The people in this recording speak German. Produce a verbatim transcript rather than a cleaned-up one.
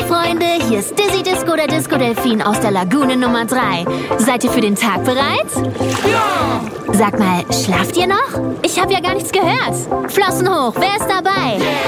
Freunde, hier ist Dizzy Disco, der Disco-Delfin aus der Lagune Nummer drei. Seid ihr für den Tag bereit? Ja! Sag mal, schlaft ihr noch? Ich habe ja gar nichts gehört. Flossen hoch, wer ist dabei?